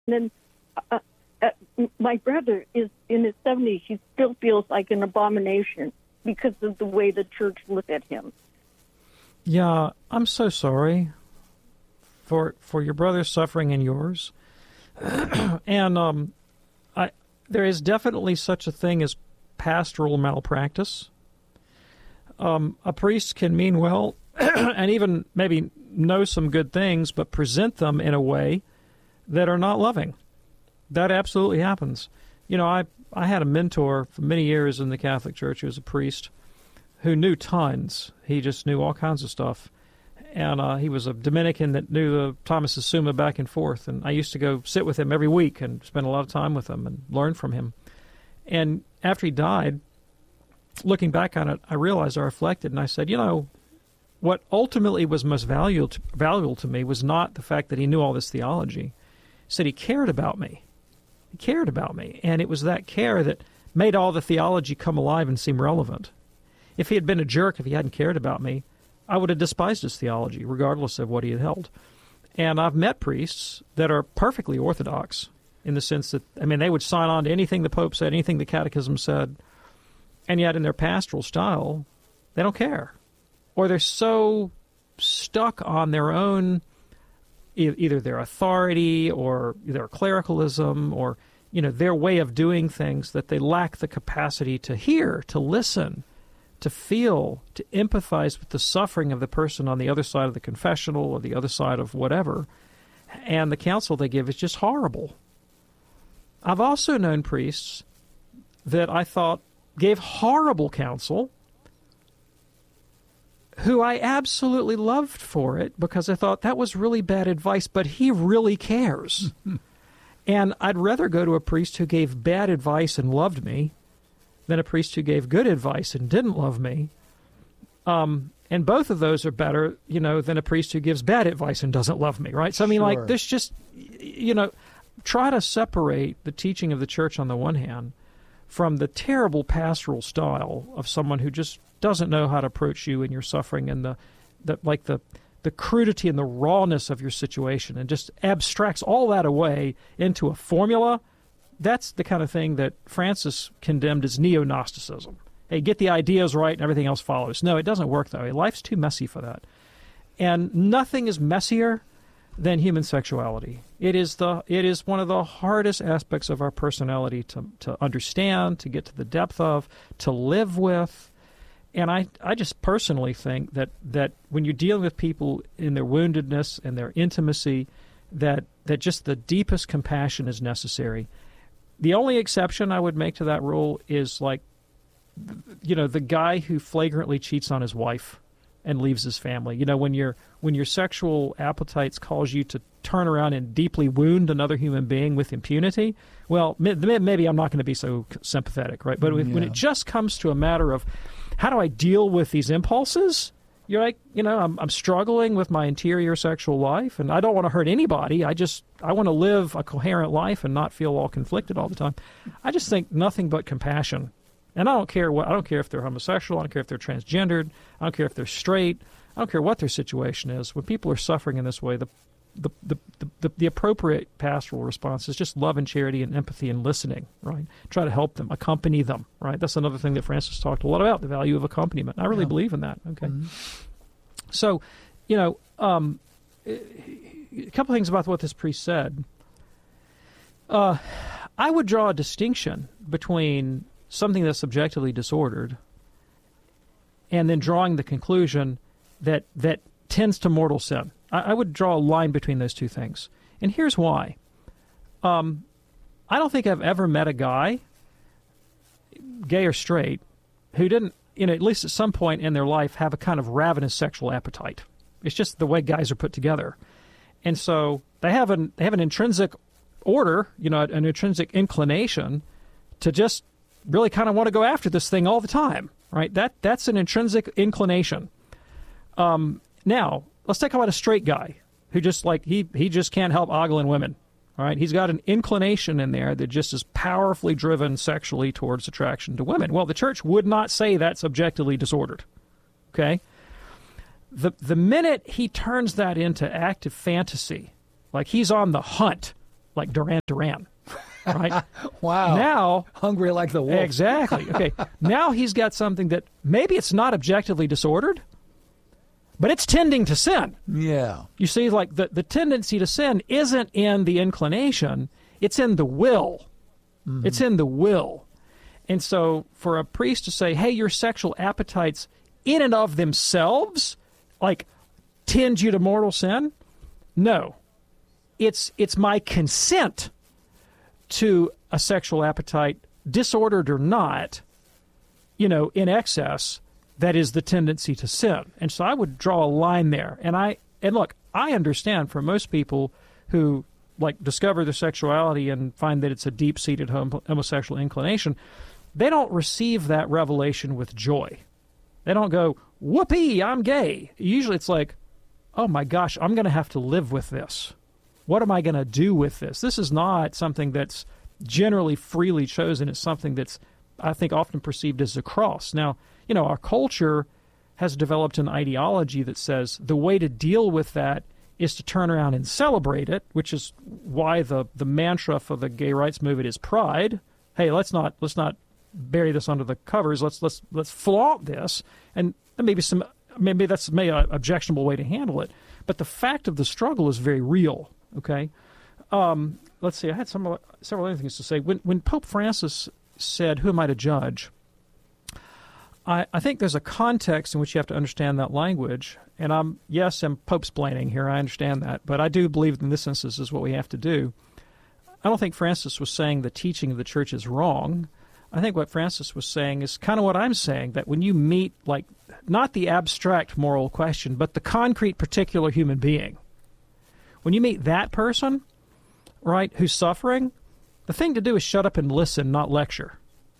And then my brother is in his 70s. He still feels like an abomination because of the way the church looked at him. Yeah, I'm so sorry for your brother's suffering and yours. And there is definitely such a thing as pastoral malpractice. A priest can mean well and even maybe know some good things, but present them in a way that are not loving. That absolutely happens. You know, I had a mentor for many years in the Catholic Church who was a priest who knew tons. He just knew all kinds of stuff. And he was a Dominican that knew the Thomas of Summa back and forth. And I used to go sit with him every week and spend a lot of time with him and learn from him. And after he died, looking back on it, I realized, I reflected, and I said, you know, what ultimately was most valuable to me was not the fact that he knew all this theology. He said he cared about me. He cared about me. And it was that care that made all the theology come alive and seem relevant. If he had been a jerk, if he hadn't cared about me, I would have despised his theology, regardless of what he had held. And I've met priests that are perfectly orthodox in the sense that, I mean, they would sign on to anything the Pope said, anything the Catechism said, and yet in their pastoral style, they don't care. Or they're so stuck on their own, either their authority or their clericalism or, you know, their way of doing things, that they lack the capacity to hear, to listen, to feel, to empathize with the suffering of the person on the other side of the confessional or the other side of whatever. And the counsel they give is just horrible. I've also known priests that I thought gave horrible counsel, who I absolutely loved for it because I thought that was really bad advice, but he really cares. And I'd rather go to a priest who gave bad advice and loved me than a priest who gave good advice and didn't love me. And both of those are better, you know, than a priest who gives bad advice and doesn't love me, right? So, I mean, like, there's just, you know, try to separate the teaching of the church on the one hand from the terrible pastoral style of someone who just doesn't know how to approach you in your suffering and the crudity and the rawness of your situation and just abstracts all that away into a formula. That's the kind of thing that Francis condemned as neo-Gnosticism. Hey, get the ideas right and everything else follows. No, it doesn't work that way. Life's too messy for that. And nothing is messier than human sexuality. It is one of the hardest aspects of our personality to understand, to get to the depth of, to live with. And I just personally think that when you're dealing with people in their woundedness and their intimacy, that just the deepest compassion is necessary. The only exception I would make to that rule is, like, you know, the guy who flagrantly cheats on his wife and leaves his family. You know, when your sexual appetites cause you to turn around and deeply wound another human being with impunity, well, maybe I'm not going to be so sympathetic, right? But when it just comes to a matter of how do I deal with these impulses, you're like, you know, I'm struggling with my interior sexual life, and I don't want to hurt anybody. I want to live a coherent life and not feel all conflicted all the time. I just think nothing but compassion. And I don't care if they're homosexual. I don't care if they're transgendered. I don't care if they're straight. I don't care what their situation is. When people are suffering in this way, the appropriate pastoral response is just love and charity and empathy and listening, right? Try to help them, accompany them, right? That's another thing that Francis talked a lot about, the value of accompaniment. I really believe in that, okay? Mm-hmm. So, you know, a couple things about what this priest said. I would draw a distinction between something that's subjectively disordered and then drawing the conclusion that tends to mortal sin. I would draw a line between those two things. And here's why. I don't think I've ever met a guy, gay or straight, who didn't, you know, at least at some point in their life, have a kind of ravenous sexual appetite. It's just the way guys are put together. And so they have an intrinsic order, you know, an intrinsic inclination to just really kind of want to go after this thing all the time, right? That's an intrinsic inclination. Now, let's talk about a straight guy who just, like, he just can't help ogling women, all right? He's got an inclination in there that just is powerfully driven sexually towards attraction to women. Well, the church would not say that's objectively disordered, okay? The minute he turns that into active fantasy, like he's on the hunt like Duran Duran, right? Wow. Now, hungry like the wolf. Exactly. Okay. Now he's got something that maybe it's not objectively disordered, but it's tending to sin. Yeah. You see, like the tendency to sin isn't in the inclination, it's in the will. Mm-hmm. It's in the will. And so for a priest to say, hey, your sexual appetites in and of themselves, like, tend you to mortal sin? No. It's my consent to a sexual appetite, disordered or not, in excess, that is the tendency to sin. And so I would draw a line there. And look, I understand for most people who discover their sexuality and find that it's a deep-seated homosexual inclination, they don't receive that revelation with joy. They don't go, whoopee, I'm gay. Usually it's like, oh my gosh, I'm going to have to live with this. What am I going to do with this? This is not something that's generally freely chosen. It's something that's, I think, often perceived as a cross. Now, our culture has developed an ideology that says the way to deal with that is to turn around and celebrate it, which is why the mantra for the gay rights movement is pride. Hey, let's not bury this under the covers. Let's flaunt this, and maybe that's an objectionable way to handle it. But the fact of the struggle is very real. Okay, let's see. I had several other things to say. When Pope Francis said, "Who am I to judge?" I think there's a context in which you have to understand that language. And I'm Pope-splaining here. I understand that, but I do believe in this instance is what we have to do. I don't think Francis was saying the teaching of the church is wrong. I think what Francis was saying is kind of what I'm saying, that when you meet, not the abstract moral question, but the concrete particular human being, when you meet that person, right, who's suffering, the thing to do is shut up and listen, not lecture.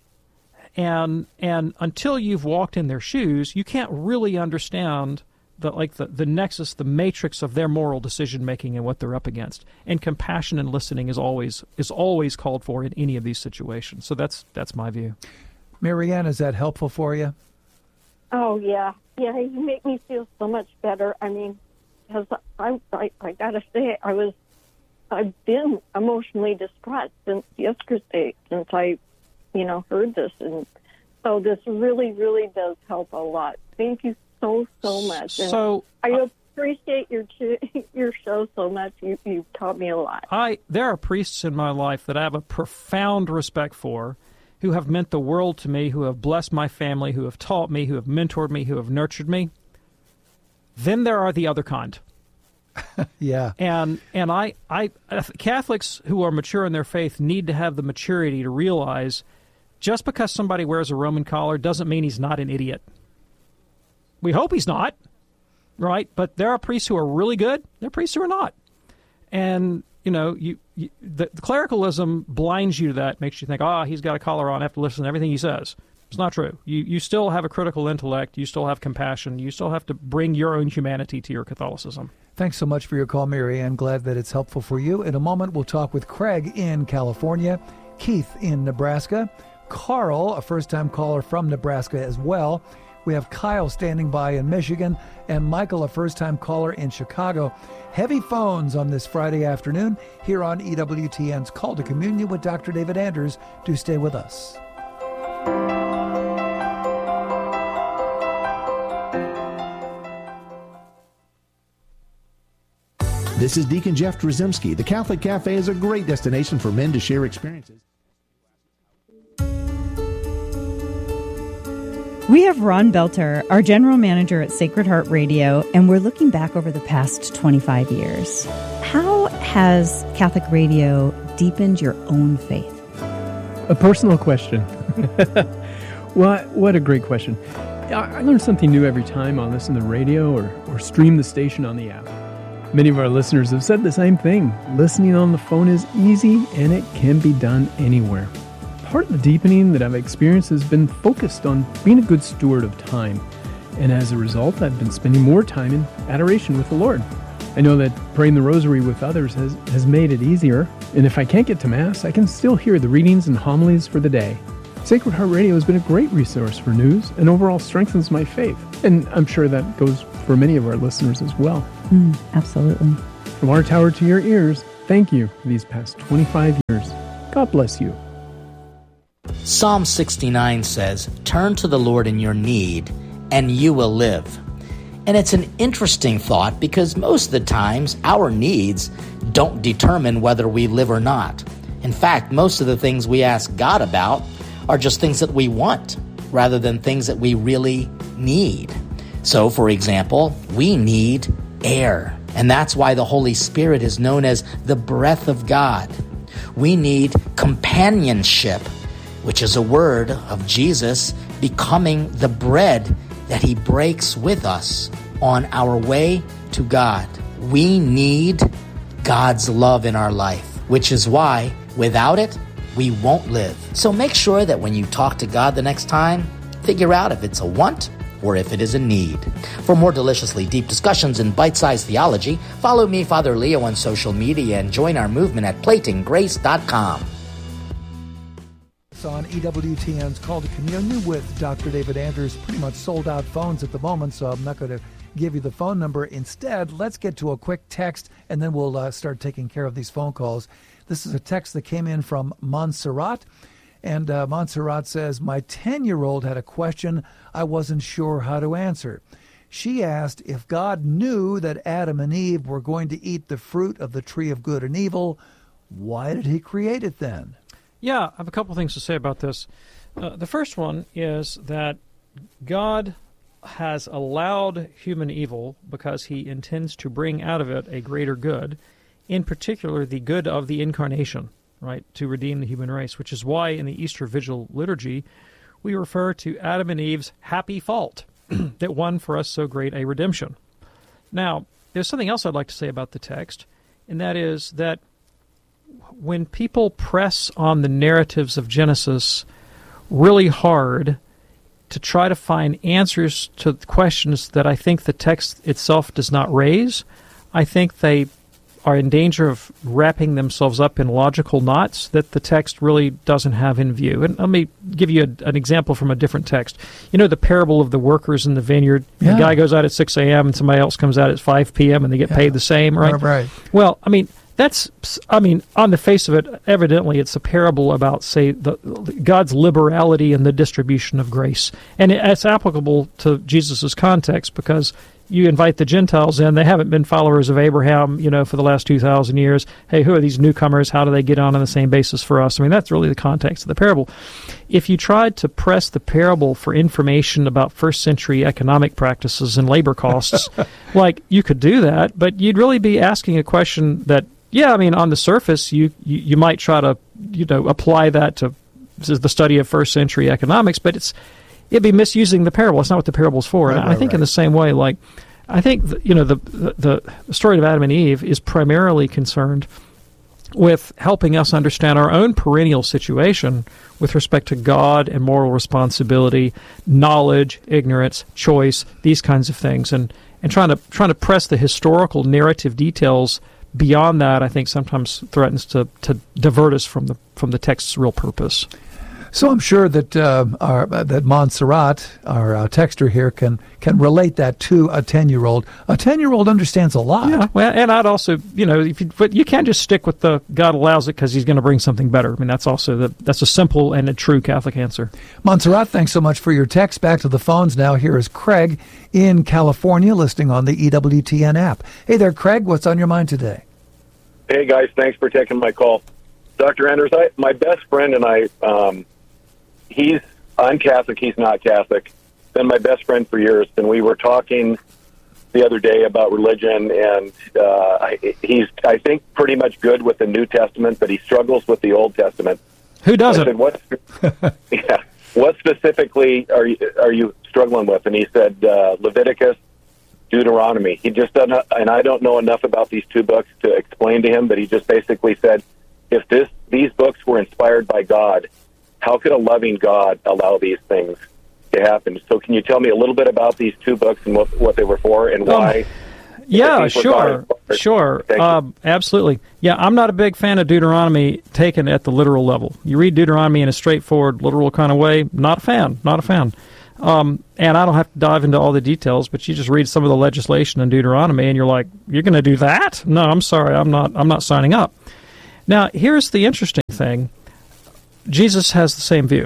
And until you've walked in their shoes, you can't really understand the nexus, the matrix of their moral decision-making and what they're up against. And compassion and listening is always called for in any of these situations. So that's my view. Marianne, is that helpful for you? Oh, yeah. Yeah, you make me feel so much better. I mean, because I got to say, I've been emotionally distraught since yesterday, since I heard this. And so this really, really does help a lot. Thank you so much. And so I appreciate your show so much. You've taught me a lot. There are priests in my life that I have a profound respect for, who have meant the world to me, who have blessed my family, who have taught me, who have mentored me, who have nurtured me. Then there are the other kind. Yeah. And Catholics who are mature in their faith need to have the maturity to realize just because somebody wears a Roman collar doesn't mean he's not an idiot. We hope he's not, right? But there are priests who are really good. There are priests who are not. And, the clericalism blinds you to that, makes you think, he's got a collar on, I have to listen to everything he says. It's not true. You still have a critical intellect. You still have compassion. You still have to bring your own humanity to your Catholicism. Thanks so much for your call, Mary Ann. Glad that it's helpful for you. In a moment, we'll talk with Craig in California, Keith in Nebraska, Carl, a first-time caller from Nebraska as well. We have Kyle standing by in Michigan, and Michael, a first-time caller in Chicago. Heavy phones on this Friday afternoon here on EWTN's Call to Communion with Dr. David Anders. Do stay with us. This is Deacon Jeff Drzymski. The Catholic Cafe is a great destination for men to share experiences. We have Ron Belter, our general manager at Sacred Heart Radio, and we're looking back over the past 25 years. How has Catholic radio deepened your own faith? A personal question. What a great question. I learn something new every time I listen to the radio or stream the station on the app. Many of our listeners have said the same thing. Listening on the phone is easy, and it can be done anywhere. Part of the deepening that I've experienced has been focused on being a good steward of time. And as a result, I've been spending more time in adoration with the Lord. I know that praying the rosary with others has made it easier. And if I can't get to Mass, I can still hear the readings and homilies for the day. Sacred Heart Radio has been a great resource for news and overall strengthens my faith. And I'm sure that goes for many of our listeners as well. Absolutely. From our tower to your ears, Thank you for these past 25 years. God bless you. Psalm 69 says, "Turn to the Lord in your need, and you will live." And it's an interesting thought because most of the times our needs don't determine whether we live or not. In fact, most of the things we ask God about are just things that we want rather than things that we really need. So, for example, we need air, and that's why the Holy Spirit is known as the breath of God. We need companionship, which is a word of Jesus becoming the bread that he breaks with us on our way to God. We need God's love in our life, which is why without it, we won't live. So make sure that when you talk to God the next time, figure out if it's a want or if it is a need. For more deliciously deep discussions in bite-sized theology, follow me, Father Leo, on social media and join our movement at platinggrace.com. On EWTN's Call to Communion with Dr. David Anders. Pretty much sold out phones at the moment, so I'm not going to give you the phone number. Instead, let's get to a quick text, and then we'll start taking care of these phone calls. This is a text that came in from Montserrat, and Montserrat says, "My 10-year-old had a question I wasn't sure how to answer. She asked if God knew that Adam and Eve were going to eat the fruit of the tree of good and evil, why did he create it then?" Yeah, I have a couple things to say about this. The first one is that God has allowed human evil because he intends to bring out of it a greater good, in particular the good of the incarnation, right, to redeem the human race, which is why in the Easter Vigil liturgy we refer to Adam and Eve's happy fault that won for us so great a redemption. Now, there's something else I'd like to say about the text, and that is that when people press on the narratives of Genesis really hard to try to find answers to questions that I think the text itself does not raise, I think they are in danger of wrapping themselves up in logical knots that the text really doesn't have in view. And let me give you an example from a different text. You know the parable of the workers in the vineyard? Yeah. The guy goes out at 6 a.m. and somebody else comes out at 5 p.m. and they get paid the same, right? Right. Well, on the face of it, evidently it's a parable about, say, God's liberality in the distribution of grace. And it's applicable to Jesus' context because you invite the Gentiles in. They haven't been followers of Abraham, for the last 2,000 years. Hey, who are these newcomers? How do they get on the same basis for us? I mean, that's really the context of the parable. If you tried to press the parable for information about first-century economic practices and labor costs, you could do that, but you'd really be asking a question that, on the surface, you might try to, apply that to the study of first-century economics, but it'd be misusing the parable. It's not what the parable's for. And I think in the same way, I think the story of Adam and Eve is primarily concerned with helping us understand our own perennial situation with respect to God and moral responsibility, knowledge, ignorance, choice, these kinds of things, and trying to press the historical narrative details beyond that, I think sometimes threatens to divert us from the text's real purpose. So I'm sure that that Montserrat, our texter here, can relate that to a 10-year-old. A 10-year-old understands a lot. Yeah, well, and I'd also, but you can't just stick with the God allows it because he's going to bring something better. I mean, that's a simple and a true Catholic answer. Montserrat, thanks so much for your text. Back to the phones now. Here is Craig in California, listening on the EWTN app. Hey there, Craig. What's on your mind today? Hey, guys. Thanks for taking my call. Dr. Anders, my best friend and I, I'm Catholic, he's not Catholic. Been my best friend for years, and we were talking the other day about religion, and he's, I think, pretty much good with the New Testament, but he struggles with the Old Testament. Who doesn't? I said, what specifically are you struggling with? And he said Leviticus, Deuteronomy. He just doesn't, and I don't know enough about these two books to explain to him, but he just basically said, if these books were inspired by God, how could a loving God allow these things to happen? So can you tell me a little bit about these two books and what they were for and why? Yeah, sure. Absolutely. Yeah, I'm not a big fan of Deuteronomy taken at the literal level. You read Deuteronomy in a straightforward, literal kind of way, not a fan. And I don't have to dive into all the details, but you just read some of the legislation in Deuteronomy, and you're like, "You're going to do that? No, I'm sorry, I'm not signing up." Now, here's the interesting thing: Jesus has the same view.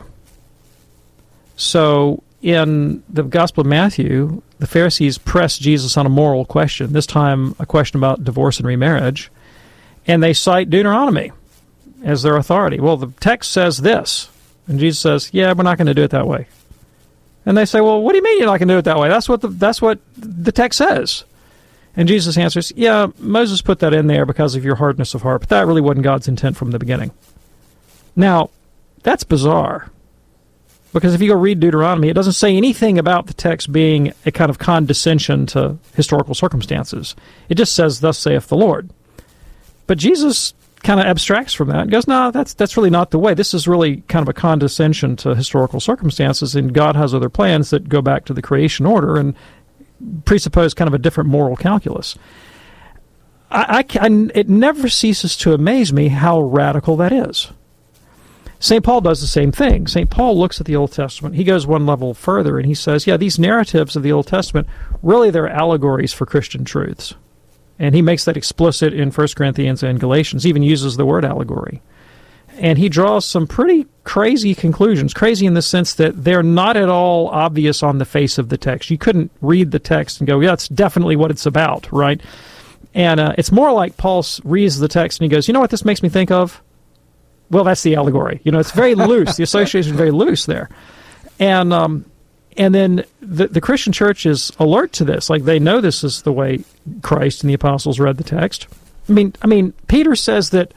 So, in the Gospel of Matthew, the Pharisees press Jesus on a moral question. This time, a question about divorce and remarriage, and they cite Deuteronomy as their authority. Well, the text says this, and Jesus says, "Yeah, we're not going to do it that way." And they say, "Well, what do you mean you're not going to do it that way? That's what the text says." And Jesus answers, "Yeah, Moses put that in there because of your hardness of heart, but that really wasn't God's intent from the beginning." Now, that's bizarre, because if you go read Deuteronomy, it doesn't say anything about the text being a kind of condescension to historical circumstances. It just says, "Thus saith the Lord." But Jesus kind of abstracts from that and goes, "No, that's really not the way. This is really kind of a condescension to historical circumstances, and God has other plans that go back to the creation order and presuppose kind of a different moral calculus." It never ceases to amaze me how radical that is. St. Paul does the same thing. St. Paul looks at the Old Testament. He goes one level further, and he says, yeah, these narratives of the Old Testament, really they're allegories for Christian truths. And he makes that explicit in 1 Corinthians and Galatians, even uses the word allegory. And he draws some pretty crazy conclusions, crazy in the sense that they're not at all obvious on the face of the text. You couldn't read the text and go, yeah, that's definitely what it's about, right? And it's more like Paul reads the text and he goes, you know what this makes me think of? Well, that's the allegory. You know, it's very loose. The association is very loose there. And then the Christian church is alert to this. Like, they know this is the way Christ and the apostles read the text. I mean, Peter says that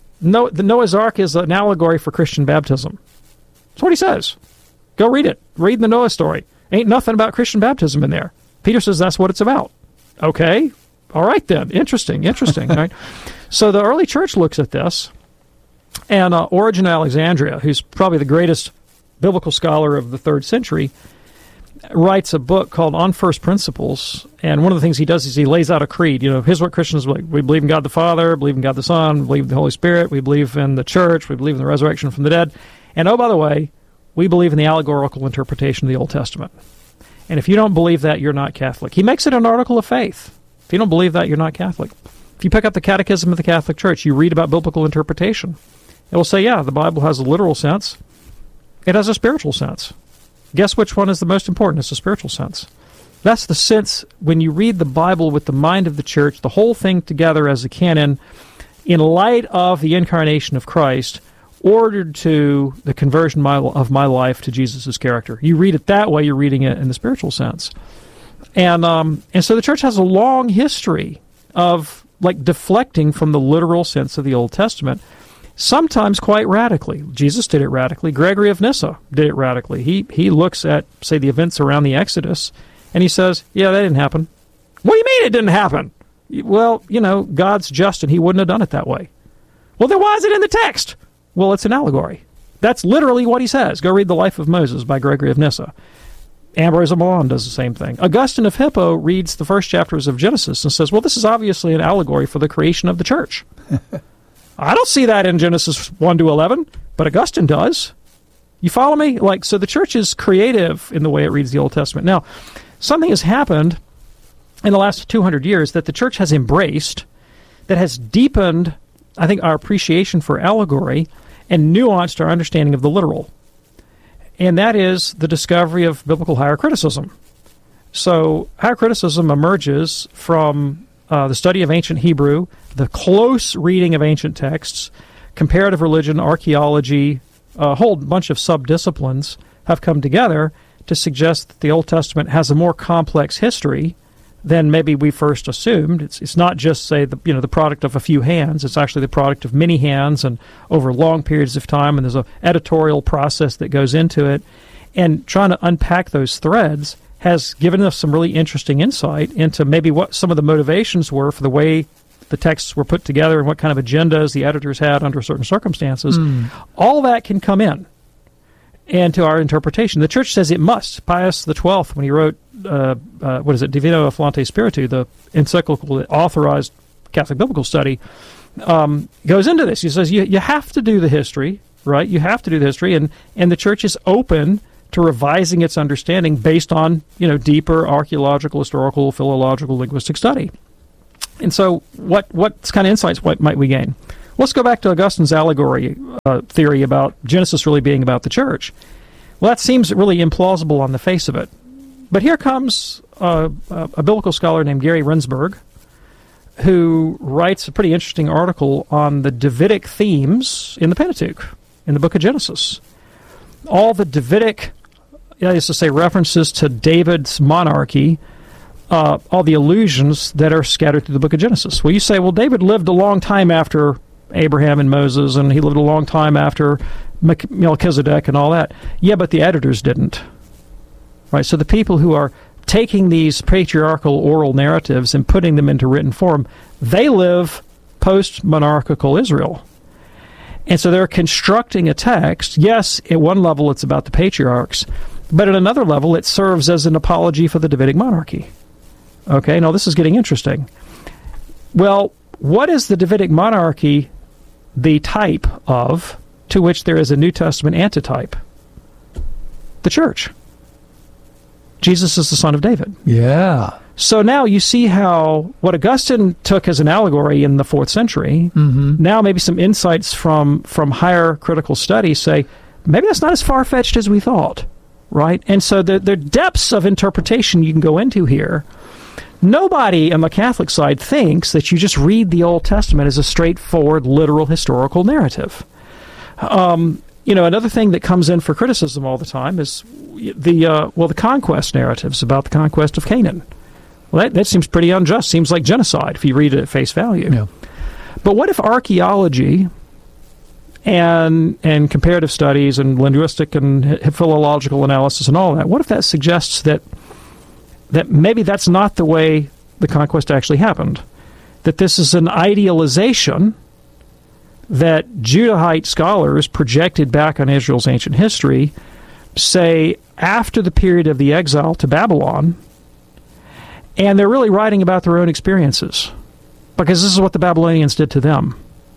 the Noah's Ark is an allegory for Christian baptism. That's what he says. Go read it. Read the Noah story. Ain't nothing about Christian baptism in there. Peter says that's what it's about. Okay. All right, then. Interesting, right? So the early church looks at this, and Origen of Alexandria, who's probably the greatest biblical scholar of the 3rd century, writes a book called On First Principles, and one of the things he does is he lays out a creed. You know, here's what Christians believe. We believe in God the Father, believe in God the Son, believe in the Holy Spirit, we believe in the church, we believe in the resurrection from the dead, and oh, by the way, we believe in the allegorical interpretation of the Old Testament. And if you don't believe that, you're not Catholic. He makes it an article of faith. If you don't believe that, you're not Catholic. If you pick up the Catechism of the Catholic Church, you read about biblical interpretation. It will say, yeah, the Bible has a literal sense. It has a spiritual sense. Guess which one is the most important? It's the spiritual sense. That's the sense when you read the Bible with the mind of the church, the whole thing together as a canon, in light of the incarnation of Christ, ordered to the conversion of my life to Jesus' character. You read it that way, you're reading it in the spiritual sense. And so the church has a long history of like deflecting from the literal sense of the Old Testament, sometimes quite radically. Jesus did it radically. Gregory of Nyssa did it radically. He looks at, say, the events around the Exodus, and he says, yeah, that didn't happen. What do you mean it didn't happen? Well, you know, God's just, and he wouldn't have done it that way. Well, then why is it in the text? Well, it's an allegory. That's literally what he says. Go read The Life of Moses by Gregory of Nyssa. Ambrose of Milan does the same thing. Augustine of Hippo reads the first chapters of Genesis and says, well, this is obviously an allegory for the creation of the church. I don't see that in Genesis 1 to 11, but Augustine does. You follow me? Like, so the church is creative in the way it reads the Old Testament. Now, something has happened in the last 200 years that the church has embraced that has deepened, I think, our appreciation for allegory and nuanced our understanding of the literal. And that is the discovery of biblical higher criticism. So higher criticism emerges from the study of ancient Hebrew, the close reading of ancient texts, comparative religion, archaeology, a whole bunch of sub-disciplines have come together to suggest that the Old Testament has a more complex history than maybe we first assumed. It's not just, say, the product of a few hands. It's actually the product of many hands and over long periods of time, and there's an editorial process that goes into it. And trying to unpack those threads has given us some really interesting insight into maybe what some of the motivations were for the way the texts were put together and what kind of agendas the editors had under certain circumstances. All that can come in and to our interpretation. The church says it must. Pius XII, when he wrote, Divino Afflante Spiritu, the encyclical that authorized Catholic biblical study, goes into this. He says you have to do the history, right? You have to do the history, and the church is open to revising its understanding based on, deeper archaeological, historical, philological, linguistic study. And so what kind of insights might we gain? Let's go back to Augustine's allegory theory about Genesis really being about the church. Well, that seems really implausible on the face of it. But here comes a biblical scholar named Gary Rendsburg, who writes a pretty interesting article on the Davidic themes in the Pentateuch, in the book of Genesis. All the Davidic, that is to say, references to David's monarchy, all the allusions that are scattered through the book of Genesis. Well, you say, well, David lived a long time after Abraham and Moses, and he lived a long time after Melchizedek and all that. Yeah, but the editors didn't. Right? So the people who are taking these patriarchal oral narratives and putting them into written form, they live post-monarchical Israel. And so they're constructing a text. Yes, at one level it's about the patriarchs, but at another level it serves as an apology for the Davidic monarchy. Okay, now this is getting interesting. Well, what is the Davidic monarchy the type of, to which there is a New Testament antitype? The church. Jesus is the son of David. Yeah. So now you see how what Augustine took as an allegory in the 4th century, now maybe some insights from higher critical study say, maybe that's not as far-fetched as we thought, right? And so the depths of interpretation you can go into here. Nobody on the Catholic side thinks that you just read the Old Testament as a straightforward, literal, historical narrative. Another thing that comes in for criticism all the time is the conquest narratives about the conquest of Canaan. Well, that seems pretty unjust. Seems like genocide if you read it at face value. Yeah. But what if archaeology and comparative studies and linguistic and philological analysis and all that, what if that suggests that maybe that's not the way the conquest actually happened? That this is an idealization that Judahite scholars projected back on Israel's ancient history, say, after the period of the exile to Babylon, and they're really writing about their own experiences, because this is what the Babylonians did to them.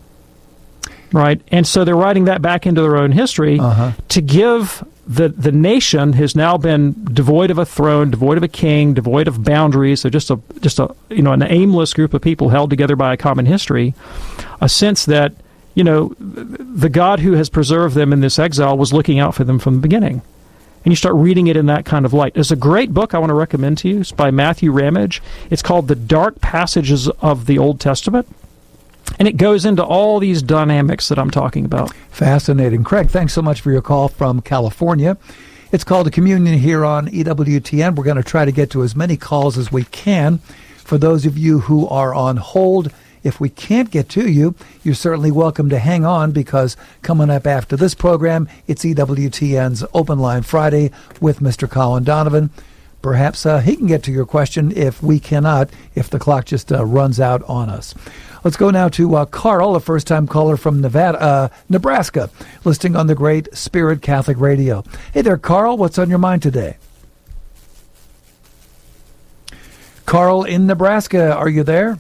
Right? And so they're writing that back into their own history to give the nation has now been devoid of a throne, devoid of a king, devoid of boundaries. So just an aimless group of people held together by a common history, a sense that the God who has preserved them in this exile was looking out for them from the beginning. And you start reading it in that kind of light. There's a great book I want to recommend to you. It's by Matthew Ramage. It's called The Dark Passages of the Old Testament. And it goes into all these dynamics that I'm talking about. Fascinating. Craig, thanks so much for your call from California. It's called A Communion here on EWTN. We're going to try to get to as many calls as we can. For those of you who are on hold, if we can't get to you, you're certainly welcome to hang on, because coming up after this program, it's EWTN's Open Line Friday with Mr. Colin Donovan. Perhaps he can get to your question if we cannot, if the clock just runs out on us. Let's go now to Carl, a first-time caller from Nebraska, listening on the Great Spirit Catholic Radio. Hey there, Carl. What's on your mind today? Carl in Nebraska, are you there?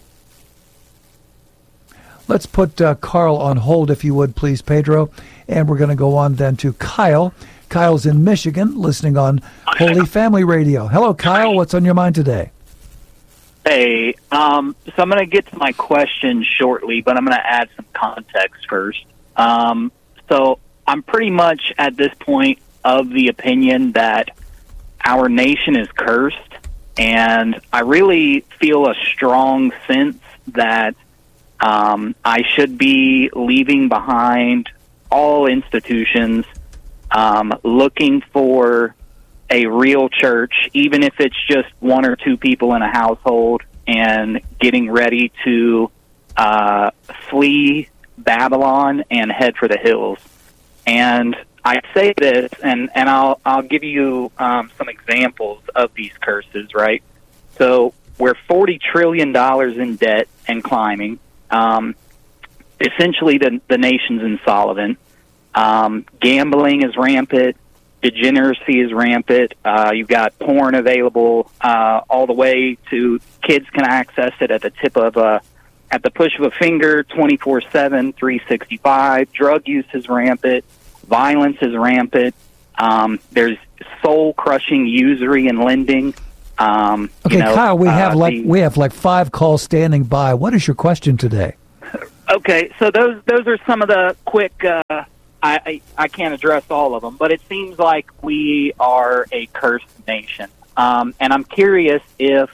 Let's put Carl on hold, if you would, please, Pedro. And we're going to go on then to Kyle. Kyle's in Michigan, listening on Holy Family Radio. Hello, Kyle. What's on your mind today? Hey, so I'm going to get to my question shortly, but I'm going to add some context first. So I'm pretty much at this point of the opinion that our nation is cursed, and I really feel a strong sense that I should be leaving behind all institutions, looking for a real church, even if it's just one or two people in a household, and getting ready to flee Babylon and head for the hills. And I say this, and I'll give you some examples of these curses, right? So we're $40 trillion in debt and climbing. Essentially, the nation's insolvent. Gambling is rampant. Degeneracy is rampant. You've got porn available all the way to kids can access it at the push of a finger, 24/7, 365. Drug use is rampant. Violence is rampant. There's soul-crushing usury and lending. Okay, Kyle, we have like 5 calls standing by. What is your question today? Okay, so those are some of the quick. I can't address all of them, but it seems like we are a cursed nation, and I'm curious if.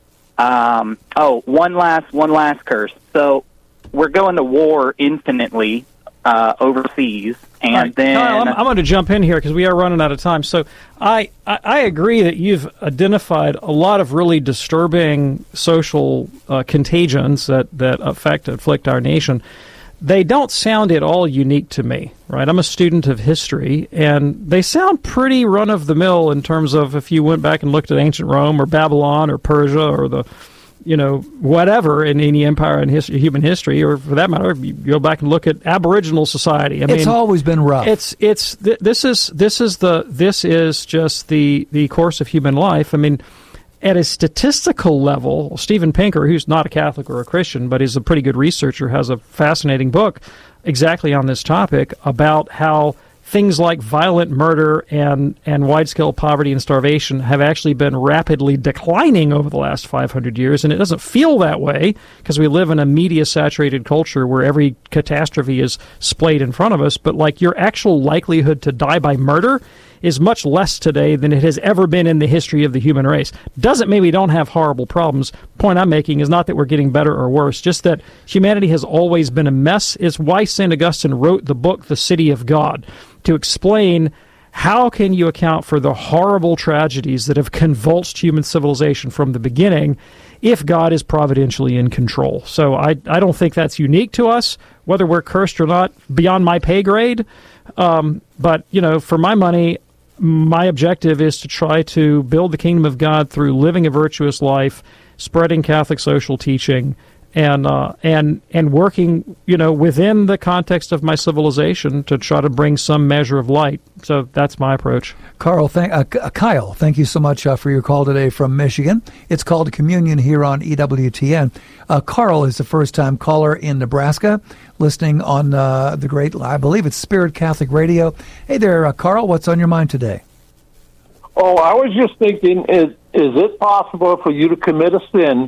One last curse. So we're going to war infinitely overseas, and right, then Kyle, I'm going to jump in here because we are running out of time. So I agree that you've identified a lot of really disturbing social contagions that afflict our nation. They don't sound at all unique to me, right? I'm a student of history, and they sound pretty run-of-the-mill in terms of if you went back and looked at ancient Rome or Babylon or Persia or the, whatever in any empire in human history, or for that matter, if you go back and look at Aboriginal society. It's always been rough. This is just the course of human life. I mean, at a statistical level, Steven Pinker, who's not a Catholic or a Christian, but is a pretty good researcher, has a fascinating book exactly on this topic about how things like violent murder and wide-scale poverty and starvation have actually been rapidly declining over the last 500 years. And it doesn't feel that way because we live in a media-saturated culture where every catastrophe is splayed in front of us. But like your actual likelihood to die by murder is much less today than it has ever been in the history of the human race. Doesn't mean we don't have horrible problems. Point I'm making is not that we're getting better or worse, just that humanity has always been a mess. It's why St. Augustine wrote the book, The City of God, to explain how can you account for the horrible tragedies that have convulsed human civilization from the beginning if God is providentially in control. So I don't think that's unique to us, whether we're cursed or not, beyond my pay grade. But, for my money, my objective is to try to build the kingdom of God through living a virtuous life, spreading Catholic social teaching, and working, within the context of my civilization to try to bring some measure of light. So that's my approach. Kyle, thank you so much for your call today from Michigan. It's called Communion here on EWTN. Carl is the first-time caller in Nebraska, listening on the great, I believe it's Spirit Catholic Radio. Hey there, Carl, what's on your mind today? Oh, I was just thinking, is it possible for you to commit a sin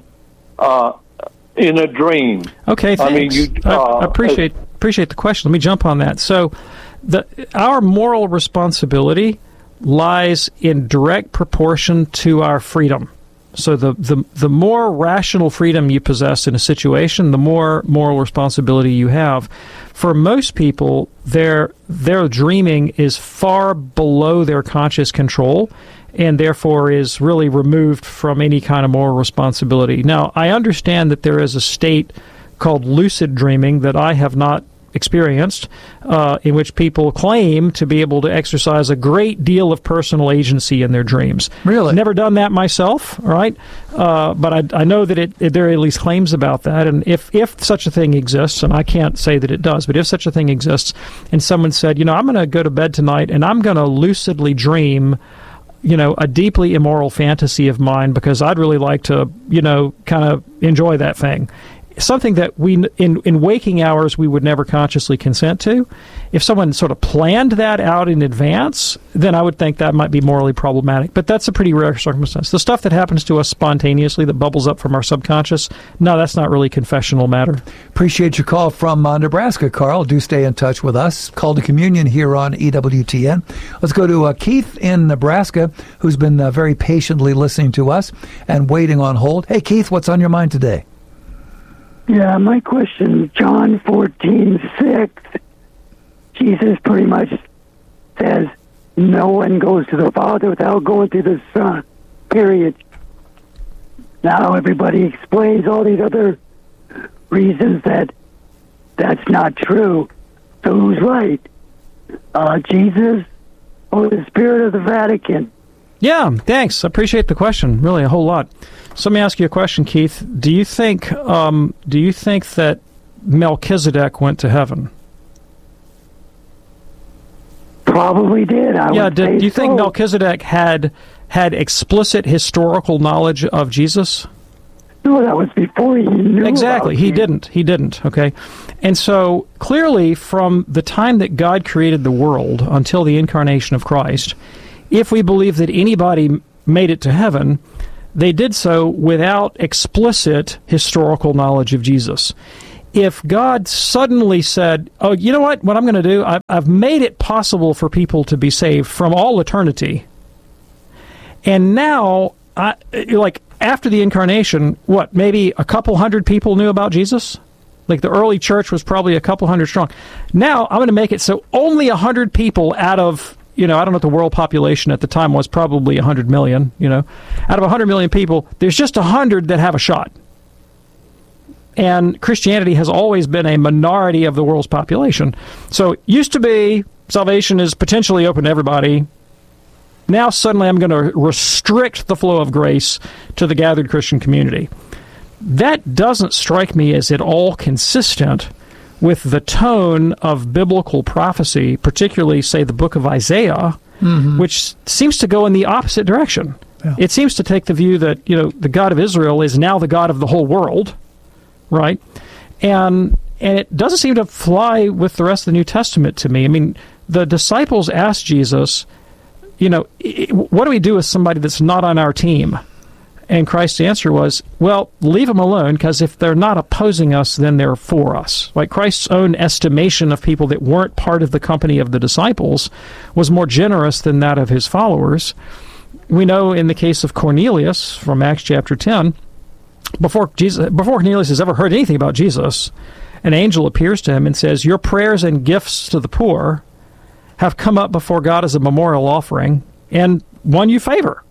in a dream? Okay, thanks. I appreciate the question. Let me jump on that. So our moral responsibility lies in direct proportion to our freedom. So the more rational freedom you possess in a situation, the more moral responsibility you have. For most people, their dreaming is far below their conscious control, and therefore is really removed from any kind of moral responsibility. Now, I understand that there is a state called lucid dreaming that I have not experienced, in which people claim to be able to exercise a great deal of personal agency in their dreams. Really? Never done that myself, right? But I know that there are at least claims about that. And if such a thing exists, and I can't say that it does, but if such a thing exists, and someone said, I'm going to go to bed tonight and I'm going to lucidly dream a deeply immoral fantasy of mine because I'd really like to, kind of enjoy that thing. Something that we, in waking hours, we would never consciously consent to. If someone sort of planned that out in advance, then I would think that might be morally problematic. But that's a pretty rare circumstance. The stuff that happens to us spontaneously, that bubbles up from our subconscious, no, that's not really confessional matter. Appreciate your call from Nebraska, Carl. Do stay in touch with us. Call to Communion here on EWTN. Let's go to Keith in Nebraska, who's been very patiently listening to us and waiting on hold. Hey, Keith, what's on your mind today? Yeah, my question, John 14:6, Jesus pretty much says, no one goes to the Father without going to the Son, period. Now everybody explains all these other reasons that that's not true. So who's right? Jesus or the Spirit of the Vatican? Yeah, thanks. I appreciate the question, really, a whole lot. So let me ask you a question, Keith. Do you think that Melchizedek went to heaven? Probably did. Do you think Melchizedek had explicit historical knowledge of Jesus? No, No, that was before he knew. Exactly. He didn't. Okay. And so clearly from the time that God created the world until the incarnation of Christ, if we believe that anybody made it to heaven, they did so without explicit historical knowledge of Jesus. If God suddenly said, oh, you know what I'm going to do? I've made it possible for people to be saved from all eternity. And now, after the incarnation, maybe a couple hundred people knew about Jesus? Like the early church was probably a couple hundred strong. Now, I'm going to make it so only 100 people out of, I don't know what the world population at the time was, probably 100 million, Out of 100 million people, there's just 100 that have a shot. And Christianity has always been a minority of the world's population. So it used to be salvation is potentially open to everybody. Now suddenly I'm going to restrict the flow of grace to the gathered Christian community. That doesn't strike me as at all consistent with the tone of biblical prophecy, particularly, say, the book of Isaiah, which seems to go in the opposite direction. Yeah. It seems to take the view that, the God of Israel is now the God of the whole world, right? And it doesn't seem to fly with the rest of the New Testament to me. I mean, the disciples asked Jesus, what do we do with somebody that's not on our team? And Christ's answer was, well, leave them alone, because if they're not opposing us, then they're for us. Like Christ's own estimation of people that weren't part of the company of the disciples was more generous than that of his followers. We know in the case of Cornelius from Acts chapter 10, before Cornelius has ever heard anything about Jesus, an angel appears to him and says, your prayers and gifts to the poor have come up before God as a memorial offering and won you favor.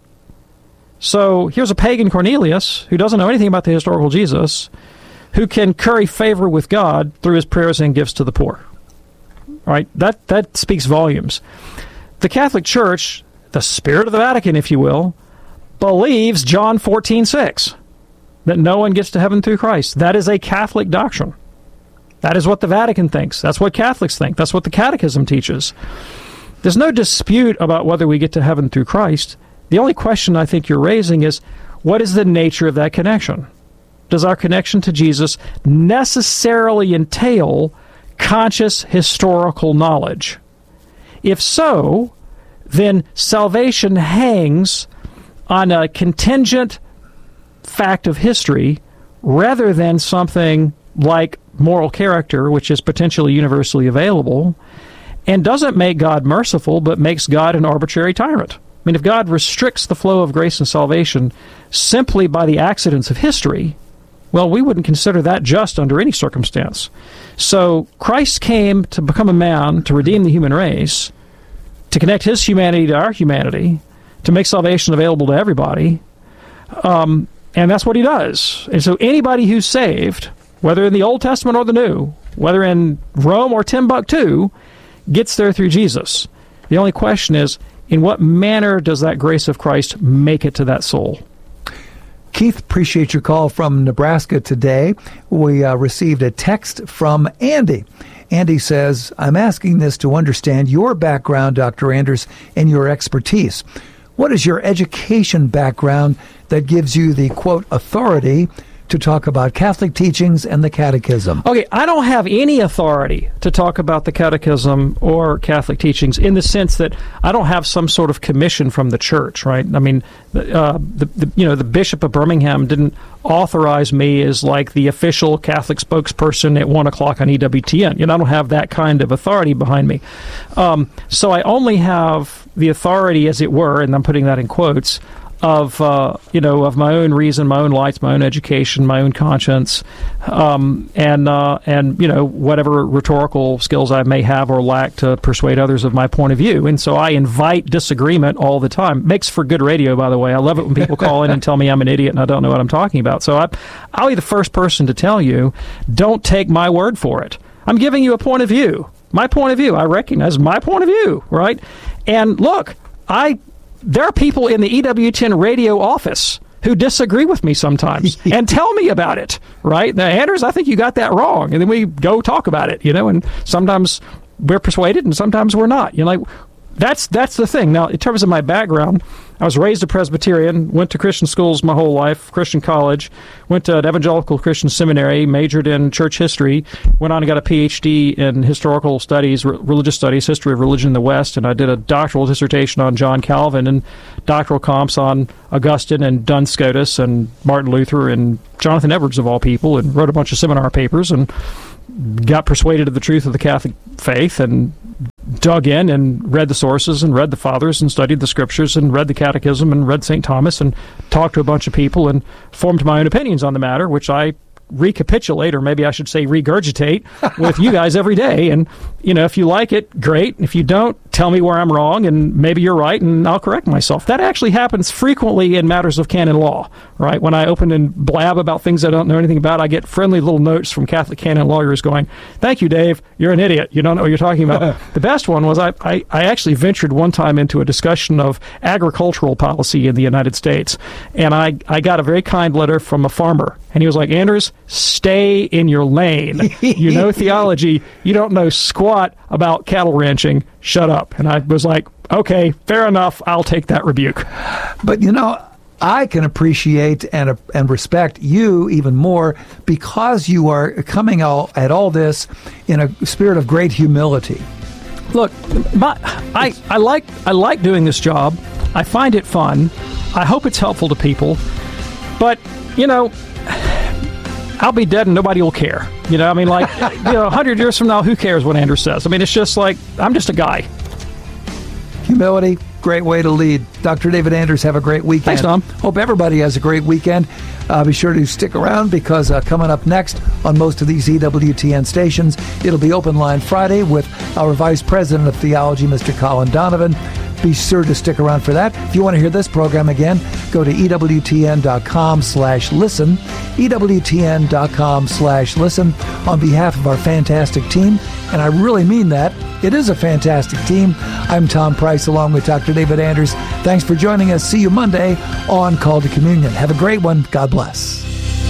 So here's a pagan Cornelius who doesn't know anything about the historical Jesus, who can curry favor with God through his prayers and gifts to the poor. All right, that speaks volumes. The Catholic Church, the spirit of the Vatican, if you will, believes John 14:6, that no one gets to heaven through Christ. That is a Catholic doctrine. That is what the Vatican thinks. That's what Catholics think. That's what the Catechism teaches. There's no dispute about whether we get to heaven through Christ. The only question I think you're raising is, what is the nature of that connection? Does our connection to Jesus necessarily entail conscious historical knowledge? If so, then salvation hangs on a contingent fact of history rather than something like moral character, which is potentially universally available, and doesn't make God merciful, but makes God an arbitrary tyrant. I mean, if God restricts the flow of grace and salvation simply by the accidents of history, well, we wouldn't consider that just under any circumstance. So Christ came to become a man, to redeem the human race, to connect his humanity to our humanity, to make salvation available to everybody, and that's what he does. And so anybody who's saved, whether in the Old Testament or the New, whether in Rome or Timbuktu, gets there through Jesus. The only question is, in what manner does that grace of Christ make it to that soul? Keith, appreciate your call from Nebraska today. We received a text from Andy. Andy says, I'm asking this to understand your background, Dr. Anders, and your expertise. What is your education background that gives you the, quote, authority to talk about Catholic teachings and the Catechism? Okay, I don't have any authority to talk about the Catechism or Catholic teachings in the sense that I don't have some sort of commission from the Church, right? I mean, the Bishop of Birmingham didn't authorize me as like the official Catholic spokesperson at 1 o'clock on EWTN. I don't have that kind of authority behind me. So I only have the authority, as it were, and I'm putting that in quotes, of my own reason, my own lights, my own education, my own conscience, and whatever rhetorical skills I may have or lack to persuade others of my point of view. And so I invite disagreement all the time. Makes for good radio, by the way. I love it when people call in and tell me I'm an idiot and I don't know what I'm talking about. So I'll be the first person to tell you, don't take my word for it. I'm giving you a point of view. My point of view. I recognize my point of view, right? And look, there are people in the EWTN radio office who disagree with me sometimes and tell me about it, right? Now, Anders, I think you got that wrong. And then we go talk about it, and sometimes we're persuaded and sometimes we're not. that's the thing. Now, in terms of my background, I was raised a Presbyterian, went to Christian schools my whole life, Christian college, went to an evangelical Christian seminary, majored in church history, went on and got a Ph.D. in historical studies, religious studies, history of religion in the West, and I did a doctoral dissertation on John Calvin and doctoral comps on Augustine and Duns Scotus and Martin Luther and Jonathan Edwards, of all people, and wrote a bunch of seminar papers and got persuaded of the truth of the Catholic faith and dug in and read the sources and read the fathers and studied the scriptures and read the catechism and read St. Thomas and talked to a bunch of people and formed my own opinions on the matter, which I recapitulate, or maybe I should say regurgitate, with you guys every day. And, if you like it, great. If you don't, tell me where I'm wrong, and maybe you're right, and I'll correct myself. That actually happens frequently in matters of canon law, right? When I open and blab about things I don't know anything about, I get friendly little notes from Catholic canon lawyers going, "Thank you, Dave. You're an idiot. You don't know what you're talking about." The best one was I actually ventured one time into a discussion of agricultural policy in the United States, and I got a very kind letter from a farmer, and he was like, "Anders, stay in your lane. You know theology. You don't know squat about cattle ranching. Shut up." And I was like, okay, fair enough. I'll take that rebuke. But, I can appreciate and respect you even more because you are coming at all this in a spirit of great humility. Look, I like doing this job. I find it fun. I hope it's helpful to people. But, I'll be dead and nobody will care. 100 years from now, who cares what Anders says? It's just like, I'm just a guy. Humility, great way to lead. Dr. David Anders, have a great weekend. Thanks, Tom. Hope everybody has a great weekend. Be sure to stick around because coming up next on most of these EWTN stations, it'll be Open Line Friday with our Vice President of Theology, Mr. Colin Donovan. Be sure to stick around for that. If you want to hear this program again, go to EWTN.com/listen, EWTN.com/listen on behalf of our fantastic team. And I really mean that. It is a fantastic team. I'm Tom Price along with Dr. David Anders. Thanks for joining us. See you Monday on Call to Communion. Have a great one. God bless.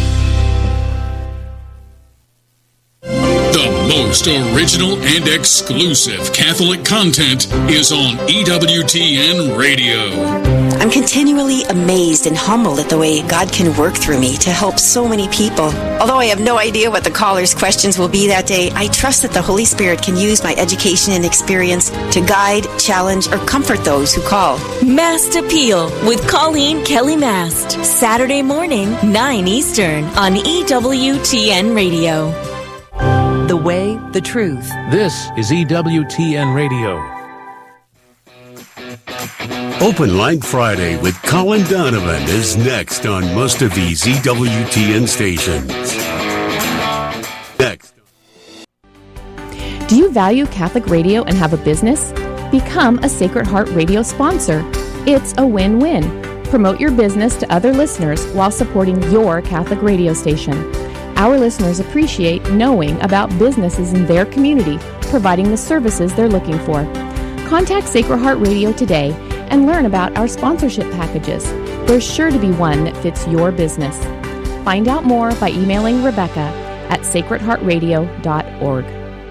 The most original and exclusive Catholic content is on EWTN Radio. I'm continually amazed and humbled at the way God can work through me to help so many people. Although I have no idea what the callers' questions will be that day, I trust that the Holy Spirit can use my education and experience to guide, challenge, or comfort those who call. Mast Appeal with Colleen Kelly Mast. Saturday morning, 9 Eastern on EWTN Radio. The way, the truth. This is EWTN Radio. Open Line Friday with Colin Donovan is next on most of these EWTN stations. Next. Do you value Catholic radio and have a business? Become a Sacred Heart Radio sponsor. It's a win-win. Promote your business to other listeners while supporting your Catholic radio station. Our listeners appreciate knowing about businesses in their community, providing the services they're looking for. Contact Sacred Heart Radio today and learn about our sponsorship packages. There's sure to be one that fits your business. Find out more by emailing Rebecca at sacredheartradio.org.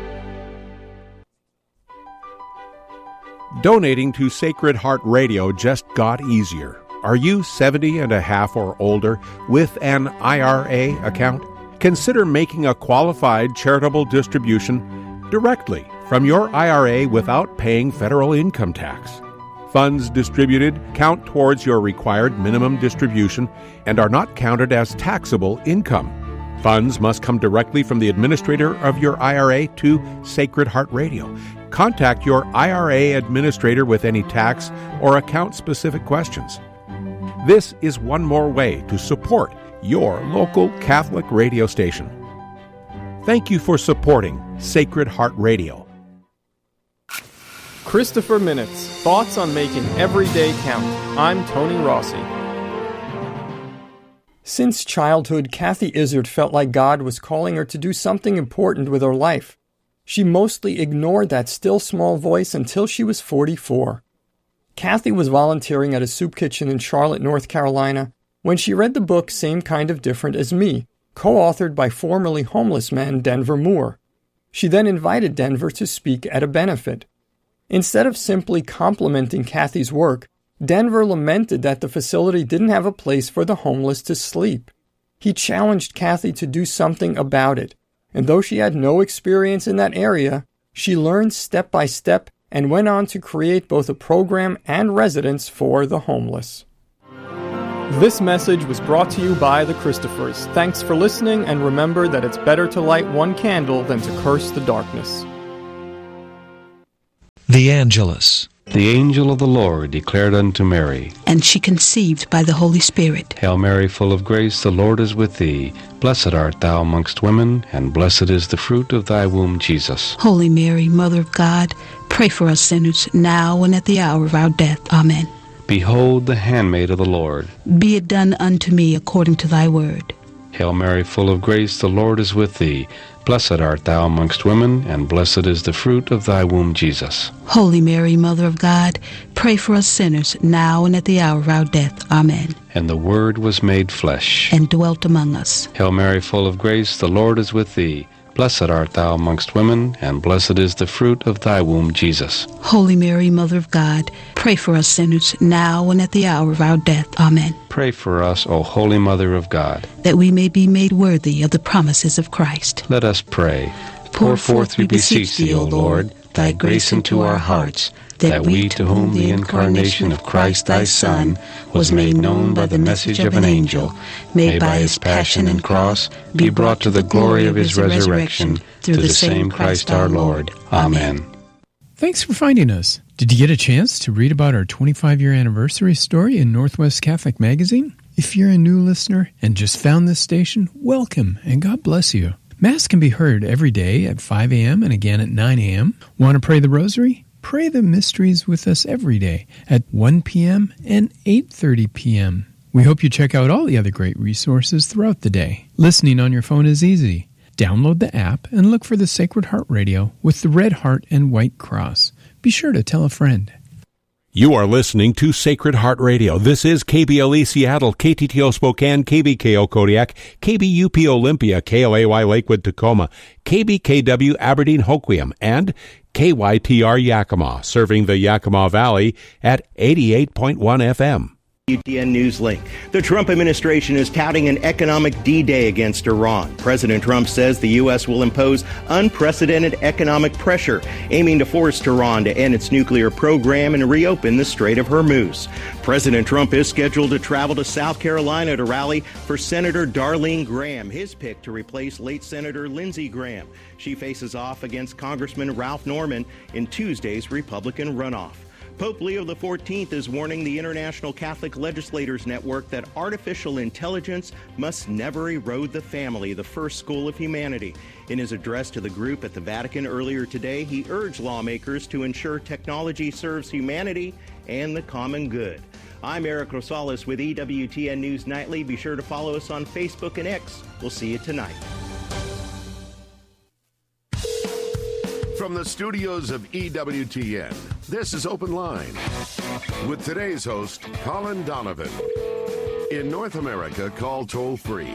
Donating to Sacred Heart Radio just got easier. Are you 70 and a half or older with an IRA account? Consider making a qualified charitable distribution directly from your IRA without paying federal income tax. Funds distributed count towards your required minimum distribution and are not counted as taxable income. Funds must come directly from the administrator of your IRA to Sacred Heart Radio. Contact your IRA administrator with any tax or account-specific questions. This is one more way to support your local Catholic radio station. Thank you for supporting Sacred Heart Radio. Christopher Minutes, thoughts on making every day count. I'm Tony Rossi. Since childhood, Kathy Izzard felt like God was calling her to do something important with her life. She mostly ignored that still small voice until she was 44. Kathy was volunteering at a soup kitchen in Charlotte, North Carolina, when she read the book Same Kind of Different as Me, co-authored by formerly homeless man Denver Moore. She then invited Denver to speak at a benefit. Instead of simply complimenting Kathy's work, Denver lamented that the facility didn't have a place for the homeless to sleep. He challenged Kathy to do something about it, and though she had no experience in that area, she learned step by step and went on to create both a program and residence for the homeless. This message was brought to you by the Christophers. Thanks for listening, and remember that it's better to light one candle than to curse the darkness. The Angelus. The angel of the Lord declared unto Mary, and she conceived by the Holy Spirit. Hail Mary, full of grace, the Lord is with thee. Blessed art thou amongst women, and blessed is the fruit of thy womb, Jesus. Holy Mary, Mother of God, pray for us sinners, now and at the hour of our death. Amen. Behold the handmaid of the Lord. Be it done unto me according to thy word. Hail Mary, full of grace, the Lord is with thee. Blessed art thou amongst women, and blessed is the fruit of thy womb, Jesus. Holy Mary, Mother of God, pray for us sinners, now and at the hour of our death. Amen. And the Word was made flesh, and dwelt among us. Hail Mary, full of grace, the Lord is with thee. Blessed art thou amongst women, and blessed is the fruit of thy womb, Jesus. Holy Mary, Mother of God, pray for us sinners, now and at the hour of our death. Amen. Pray for us, O Holy Mother of God, that we may be made worthy of the promises of Christ. Let us pray. Pour forth, we beseech thee, O Lord, thy grace into our hearts, that we, to whom the incarnation of Christ thy Son was made known by the message of an angel, may by his passion and cross be brought to the glory of his resurrection, through the same Christ our Lord. Amen. Thanks for finding us. Did you get a chance to read about our 25-year anniversary story in Northwest Catholic Magazine? If you're a new listener and just found this station, welcome and God bless you. Mass can be heard every day at 5 a.m. and again at 9 a.m. Want to pray the rosary? Pray the mysteries with us every day at 1 p.m. and 8:30 p.m. We hope you check out all the other great resources throughout the day. Listening on your phone is easy. Download the app and look for the Sacred Heart Radio with the red heart and white cross. Be sure to tell a friend. You are listening to Sacred Heart Radio. This is KBLE Seattle, KTTO Spokane, KBKO Kodiak, KBUP Olympia, KLAY Lakewood Tacoma, KBKW Aberdeen Hoquiam, and KYTR Yakima, serving the Yakima Valley at 88.1 FM. UTN Newslink. The Trump administration is touting an economic D-Day against Iran. President Trump says the U.S. will impose unprecedented economic pressure, aiming to force Tehran to end its nuclear program and reopen the Strait of Hormuz. President Trump is scheduled to travel to South Carolina to rally for Senator Darlene Graham, his pick to replace late Senator Lindsey Graham. She faces off against Congressman Ralph Norman in Tuesday's Republican runoff. Pope Leo XIV is warning the International Catholic Legislators Network that artificial intelligence must never erode the family, the first school of humanity. In his address to the group at the Vatican earlier today, he urged lawmakers to ensure technology serves humanity and the common good. I'm Eric Rosales with EWTN News Nightly. Be sure to follow us on Facebook and X. We'll see you tonight. From the studios of EWTN, this is Open Line with today's host, Colin Donovan. In North America, call toll-free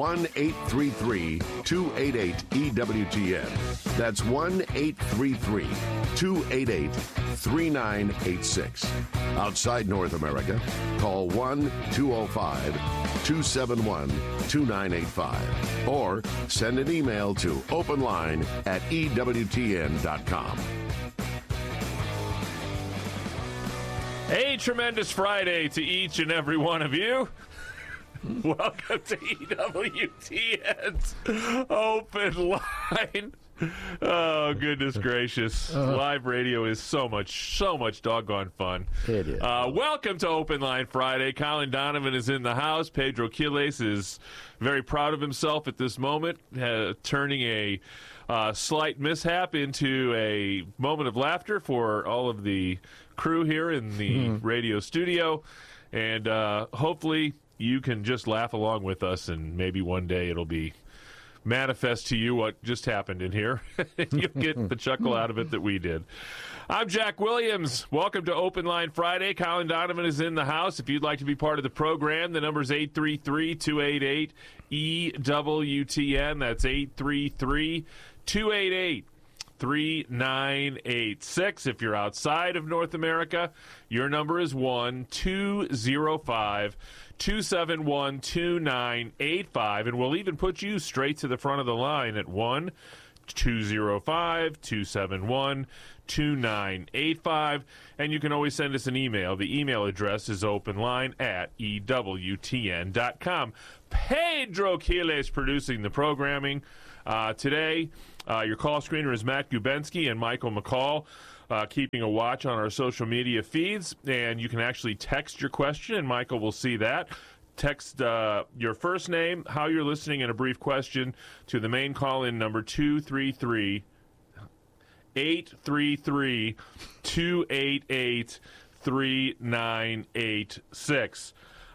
1-833-288-EWTN. That's 1-833-288-3986. Outside North America, call 1-205-271-2985. Or send an email to openline@EWTN.com. A tremendous Friday to each and every one of you. Welcome to EWTN's Open Line. Oh, goodness gracious. Live radio is so much doggone fun. It is. Welcome to Open Line Friday. Colin Donovan is in the house. Pedro Quiles is very proud of himself at this moment, turning a slight mishap into a moment of laughter for all of the crew here in the radio studio. And hopefully you can just laugh along with us, and maybe one day it'll be manifest to you what just happened in here. You'll get the chuckle out of it that we did. I'm Jack Williams. Welcome to Open Line Friday. Colin Donovan is in the house. If you'd like to be part of the program, the number is 833-288-EWTN. That's 833-288-3986. 1-205-278-3986. If you're outside of North America, your number is 1-205-271-2985, and we'll even put you straight to the front of the line at 1-205-271-2985, and you can always send us an email. The email address is openline@EWTN.com. Pedro Quiles producing the programming today. Your call screener is Matt Gubensky and Michael McCall, keeping a watch on our social media feeds, and you can actually text your question, and Michael will see that. Text your first name, how you're listening, and a brief question to the main call-in number 233-833-288-3986.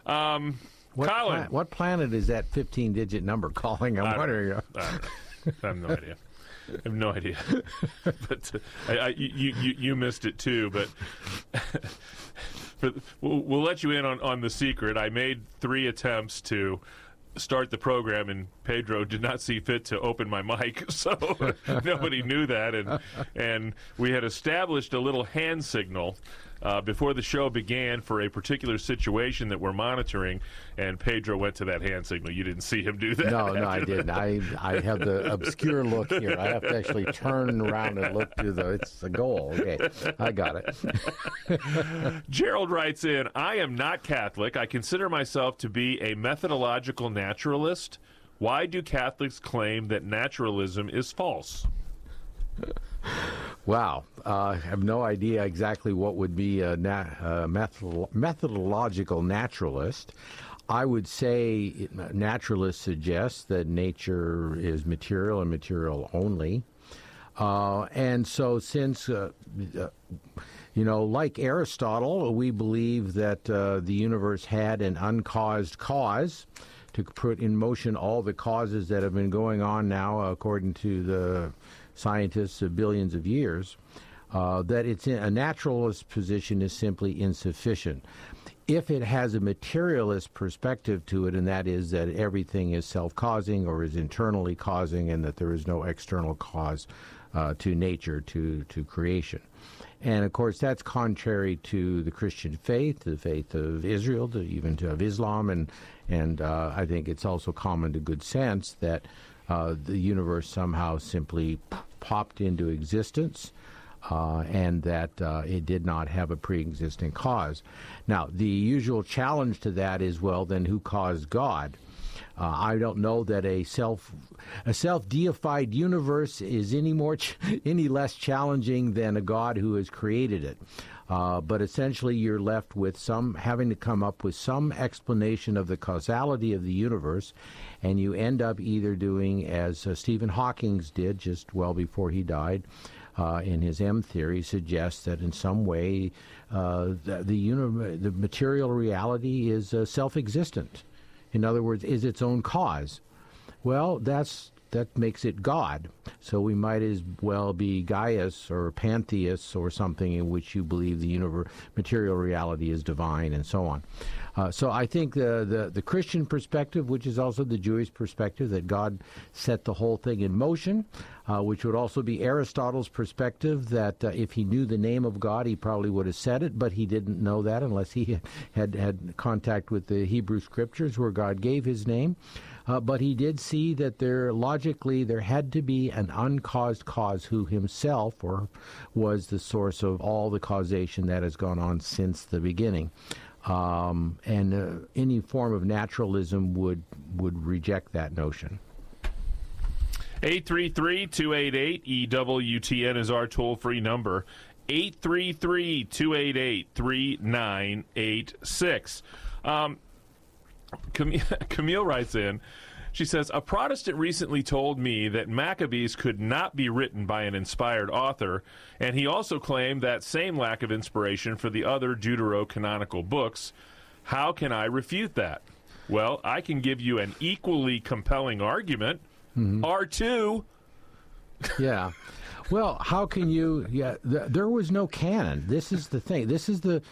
What planet is that 15-digit number calling? I'm wondering. I have no idea. I have no idea. But you missed it too. But we'll let you in on the secret. I made 3 attempts to start the program, and Pedro did not see fit to open my mic, so nobody knew that. And we had established a little hand signal before the show began for a particular situation that we're monitoring, and Pedro went to that hand signal. You didn't see him do that. No, I didn't. I have the obscure look here. I have to actually turn around and look to it's the goal. Okay, I got it. Gerald writes in, I am not Catholic. I consider myself to be a methodological naturalist. Why do Catholics claim that naturalism is false? Wow. I have no idea exactly what would be a methodological naturalist. I would say naturalists suggest that nature is material and material only. And so since, like Aristotle, we believe that the universe had an uncaused cause to put in motion all the causes that have been going on now, according to the scientists of billions of years, that it's in a naturalist position is simply insufficient. If it has a materialist perspective to it, and that is that everything is self-causing or is internally causing, and that there is no external cause to nature, to creation. And, of course, that's contrary to the Christian faith, the faith of Israel, even of Islam, and I think it's also common to good sense that the universe somehow simply popped into existence and that it did not have a pre-existing cause. Now, the usual challenge to that is, well, then who caused God? I don't know that a self-deified universe is any less challenging than a God who has created it. But essentially, you're left with having to come up with some explanation of the causality of the universe, and you end up either doing as Stephen Hawking did just well before he died. In his M theory, suggests that in some way the material reality is self-existent. In other words, is its own cause. Well, that makes it God. So we might as well be Gaius or Pantheists or something in which you believe the material reality is divine and so on. So I think the Christian perspective, which is also the Jewish perspective, that God set the whole thing in motion, which would also be Aristotle's perspective, that if he knew the name of God, he probably would have said it, but he didn't know that unless he had contact with the Hebrew Scriptures where God gave his name. But he did see that logically there had to be an uncaused cause who himself was the source of all the causation that has gone on since the beginning. And any form of naturalism would reject that notion. 833-288-EWTN is our toll-free number. 833-288-3986. Camille writes in, she says, a Protestant recently told me that Maccabees could not be written by an inspired author, and he also claimed that same lack of inspiration for the other deuterocanonical books. How can I refute that? Well, I can give you an equally compelling argument. Mm-hmm. R2. Yeah. Well, how can you? Yeah, there was no canon. This is the thing. This is the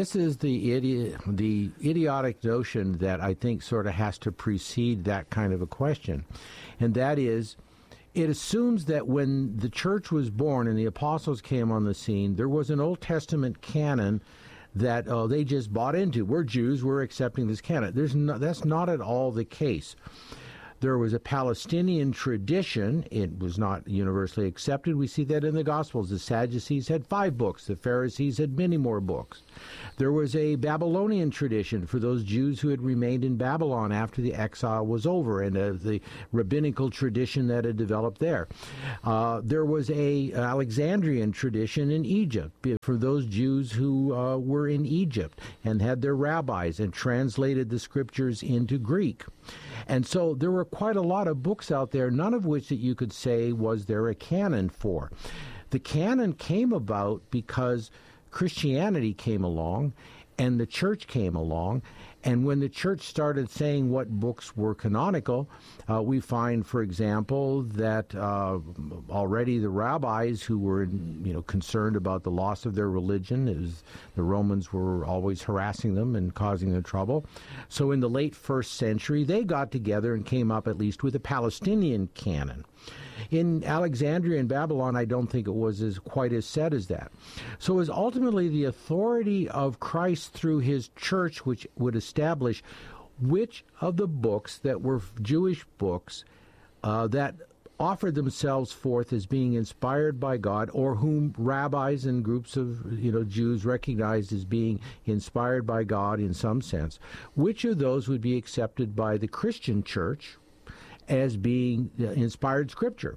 idiotic notion that I think sort of has to precede that kind of a question, and that is, it assumes that when the church was born and the apostles came on the scene, there was an Old Testament canon that they just bought into. We're Jews, we're accepting this canon. That's not at all the case. There was a Palestinian tradition. It was not universally accepted. We see that in the Gospels. The Sadducees had 5 books. The Pharisees had many more books. There was a Babylonian tradition for those Jews who had remained in Babylon after the exile was over, and the rabbinical tradition that had developed there. There was a Alexandrian tradition in Egypt for those Jews who were in Egypt and had their rabbis and translated the scriptures into Greek. And so there were quite a lot of books out there, none of which that you could say was there a canon for. The canon came about because Christianity came along and the church came along. And when the church started saying what books were canonical, we find, for example, that already the rabbis who were, concerned about the loss of their religion, the Romans were always harassing them and causing them trouble. So in the late 1st century, they got together and came up at least with a Palestinian canon. In Alexandria and Babylon, I don't think it was quite as set as that. So it was ultimately the authority of Christ through his church which would establish which of the books that were Jewish books that offered themselves forth as being inspired by God, or whom rabbis and groups of Jews recognized as being inspired by God in some sense, which of those would be accepted by the Christian church as being inspired scripture,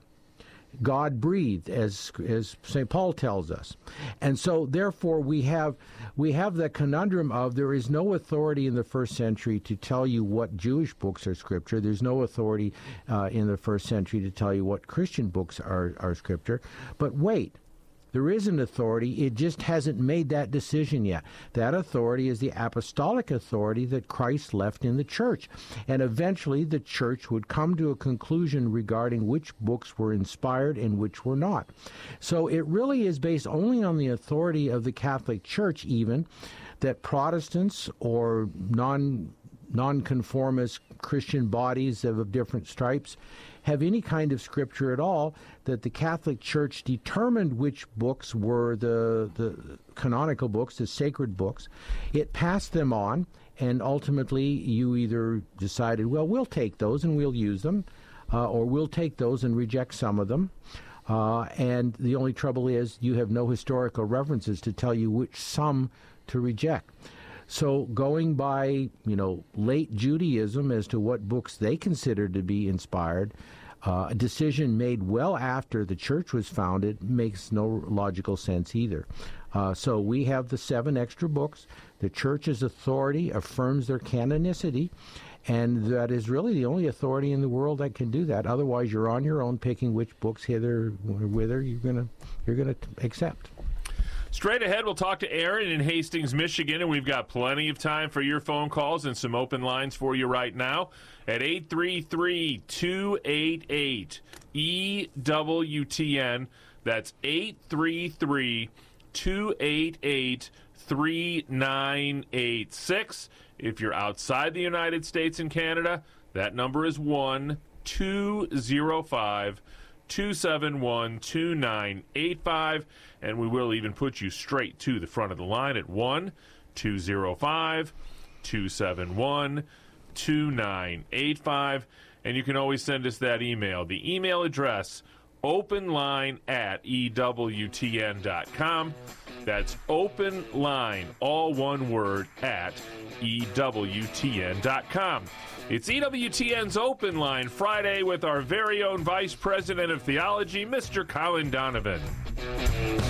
God breathed, as St. Paul tells us. And so therefore we have the conundrum of there is no authority in the 1st century to tell you what Jewish books are scripture. There's no authority in the 1st century to tell you what Christian books are scripture. But wait, there is an authority. It just hasn't made that decision yet. That authority is the apostolic authority that Christ left in the church. And eventually the church would come to a conclusion regarding which books were inspired and which were not. So it really is based only on the authority of the Catholic Church, even, that Protestants or nonconformist Christian bodies of different stripes have any kind of scripture at all, that the Catholic Church determined which books were the canonical books, the sacred books. It passed them on, and ultimately you either decided, well, we'll take those and we'll use them, or we'll take those and reject some of them. And the only trouble is you have no historical references to tell you which some to reject. So going by, late Judaism as to what books they considered to be inspired, a decision made well after the church was founded makes no logical sense either. So we have the 7 extra books. The church's authority affirms their canonicity, and that is really the only authority in the world that can do that. Otherwise, you're on your own picking which books hither or whither you're going to accept. Straight ahead, we'll talk to Aaron in Hastings, Michigan, and we've got plenty of time for your phone calls and some open lines for you right now at 833-288-EWTN. That's 833-288-3986. If you're outside the United States and Canada, that number is 1-205-271-2985, and we will even put you straight to the front of the line at 1-205-271-2985, and you can always send us that email. The email address, openline@EWTN.com. That's openline, all one word, at EWTN.com. It's EWTN's Open Line Friday with our very own Vice President of Theology, Mr. Colin Donovan.